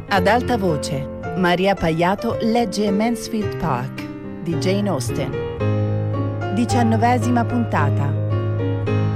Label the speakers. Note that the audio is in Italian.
Speaker 1: Ad alta voce, Maria Paiato legge Mansfield Park di Jane Austen. 19ª puntata.